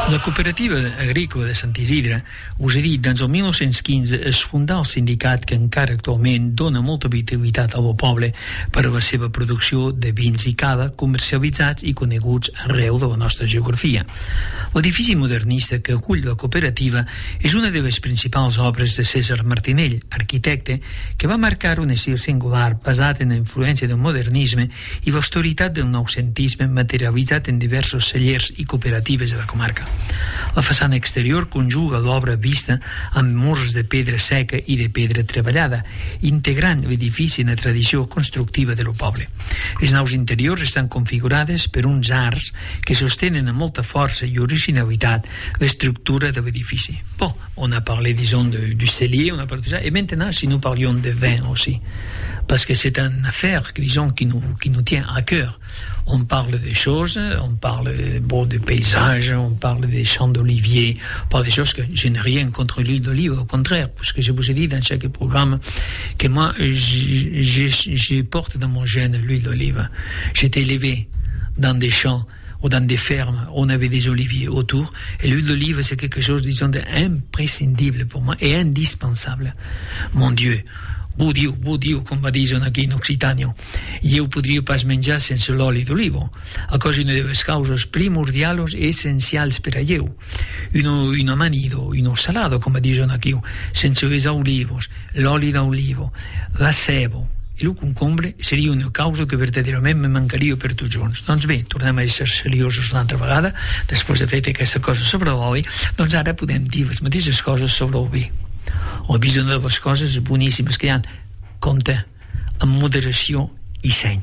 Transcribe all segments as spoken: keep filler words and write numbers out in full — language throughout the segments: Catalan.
La cooperativa agrícola de Sant Isidre, us he dit, doncs el mil nou-cents quinze es fundà el sindicat que encara actualment dona molta vitalitat al poble per a la seva producció de vins i cava comercialitzats i coneguts arreu de la nostra geografia. L'edifici modernista que acull la cooperativa és una de les principals obres de César Martinell, arquitecte, que va marcar un estil singular basat en la influència del modernisme i l'austeritat del noucentisme materialitzat en diversos cellers i cooperatives de la comarca. La façana exterior conjuga l'obra vista amb murs de pedra seca i de pedra treballada, integrant l'edifici en la tradició constructiva del poble. Les naus interiors estan configurades per uns arcs que sostenen amb molta força i originalitat l'estructura de l'edifici. Bon, on a parlé, disons, de, du cellier, on a parlé de ça, et maintenant, si nous parlions de vin aussi, parce que c'est une affaire, disons, qui nous, qui nous tient à cœur. On parle des choses, on parle bon, de paysages, on parle des champs d'olivier, on parle des choses que je n'ai rien contre l'huile d'olive, au contraire, parce que je vous ai dit dans chaque programme que moi, je, je, je porte dans mon gène l'huile d'olive. J'étais élevé dans des champs ou dans des fermes où on avait des oliviers autour, et l'huile d'olive, c'est quelque chose, disons, d'imprescindible pour moi et indispensable. Mon Dieu! Bo Diu, bo Diu, com va dir aquí en Occitània. I ho podria pas menjar sense l'oli d'olivo. A cosa una de les causes primordials i essencials per a Déu. Uno, un amanido, uno salado, com va dir aquí, sense els olivos, l'oli d'olivo, la cebo i el concombre seria una causa que verdaderament me mancaria per tots junts. Doncs bé, tornem a ser seriosos una altra vegada, després de fer aquesta cosa sobre l'oli, doncs ara podem dir les mateixes coses sobre el vi. El vi és una de les coses boníssimes que hi ha. Compte, amb moderació i seny.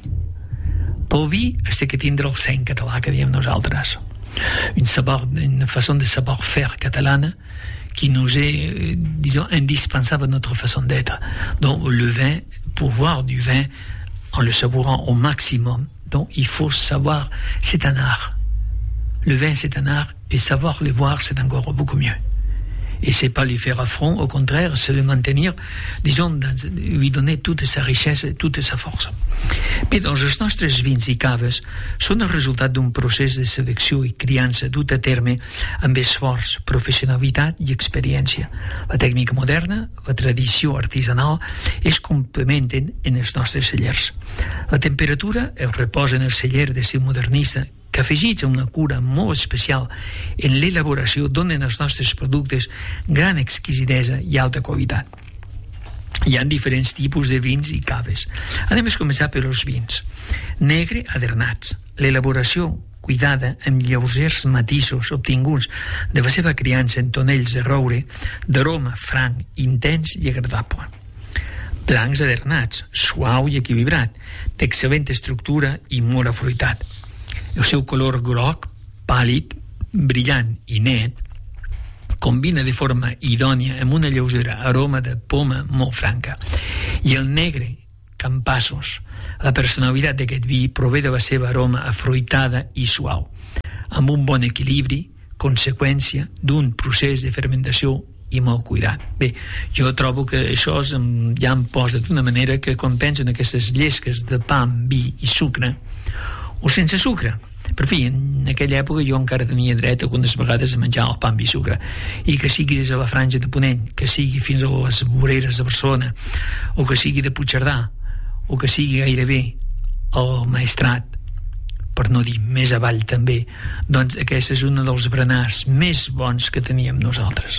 Pel vi es té que tindre el seny català que diem nosaltres. Une, savoir, une façon de savoir-faire catalane qui nous est, disons, indispensable à notre façon d'être. Donc le vin, pour boire du vin en le savourant au maximum, donc il faut savoir, c'est un art. Le vin c'est un art et savoir le boire c'est encore beaucoup mieux. Et c'est pas lui faire affront, au contraire, c'est le maintenir, disons, dans, lui donner toute sa richesse, toute sa force. Bé, doncs els nostres vins i caves són el resultat d'un procés de selecció i criança dut a terme amb esforç, professionalitat i experiència. La tècnica moderna, la tradició artesanal es complementen en els nostres cellers. La temperatura, el repòs en el celler de ser modernista, que afegits a una cura molt especial en l'elaboració donen als nostres productes gran exquisidesa i alta qualitat. Hi ha diferents tipus de vins i caves. Anem a començar per els vins. Negre adernats. L'elaboració cuidada amb lleugers matisos obtinguts de la seva criança en tonells de roure, d'aroma franc, intens i agradable. Blancs adernats, suau i equilibrat, d'excel·lent estructura i molt afruitat. El seu color groc, pàl·lid, brillant i net combina de forma idònia amb una lleugera aroma de poma molt franca. I el negre, campassos. La personalitat d'aquest vi prové de la seva aroma afruitada i suau, amb un bon equilibri, conseqüència d'un procés de fermentació i molt cuidat. Bé, jo trobo que això ja em posa d'una manera que quan penso en aquestes llesques de pa, vi i sucre, o sense sucre. Per fi, en aquella època jo encara tenia dret algunes vegades a menjar el pa amb vi sucre, i que sigui des de la Franja de Ponent, que sigui fins a les voreres de Barcelona, o que sigui de Puigcerdà, o que sigui gairebé el Maestrat, per no dir més avall també, doncs aquest és un dels berenars més bons que teníem nosaltres.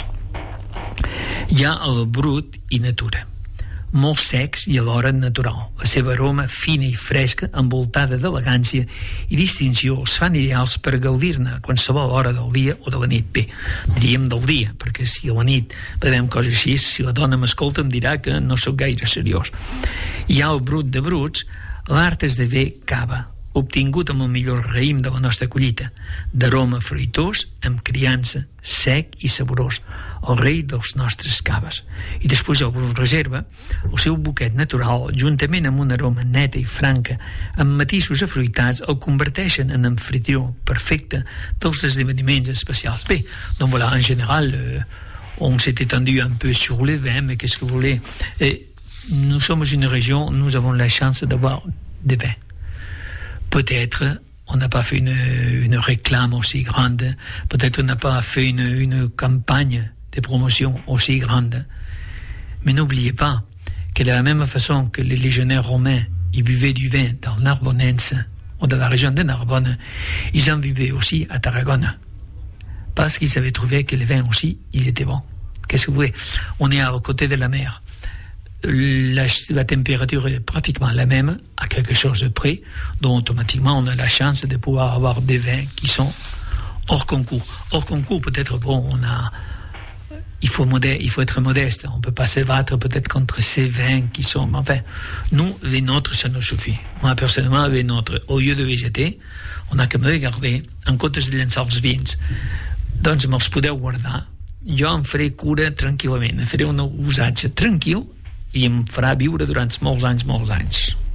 Hi ha el brut i natura, molt secs i alhora natural. La seva aroma fina i fresca, envoltada d'elegància i distinció, els fan ideals per gaudir-ne a qualsevol hora del dia o de la nit. Bé, diríem del dia, perquè si a la nit bevem coses així, si la dona m'escolta em dirà que no sóc gaire seriós. Hi ha el brut de bruts, l'art és de bé cava, obtingut amb el millor raïm de la nostra collita, d'aroma fruitós, amb criança, sec i saborós, el rei dels nostres caves. I després el brut reserva, el seu buquet natural, juntament amb una aroma neta i franca, amb matisos afruitats, el converteixen en anfitrió perfecte dels esdeveniments especials. Bé, donc voilà, en général, euh, on s'est étendu un peu sur le vin, mais qu'est-ce que vous voulez? Et nous sommes une région, nous avons la chance d'avoir des vins. Peut-être on n'a pas fait une, une réclame aussi grande, peut-être on n'a pas fait une, une campagne de promotion aussi grande. Mais n'oubliez pas que de la même façon que les légionnaires romains, ils buvaient du vin dans Narbonnense, ou dans la région de Narbonne, ils en buvaient aussi à Tarragone. Parce qu'ils avaient trouvé que les vins aussi, ils étaient bons. Qu'est-ce que vous voulez? On est à côté de la mer. La, la température est pratiquement la même, à quelque chose de près, donc automatiquement on a la chance de pouvoir avoir des vins qui sont hors concours. Hors concours, peut-être, bon, on a, il faut, modeste, il faut être modeste, on peut pas se battre peut-être contre ces vins qui sont, enfin, nous, les nôtres, ça nous suffit. Moi, personnellement, les nôtres, au lieu de végéter, on a que me regarder, en comptes de llançar els vins, doncs me'ls podeu guardar, jo em faré cura tranquil·lament, faré un usatge tranquil i em farà viure durant molts anys, molts anys.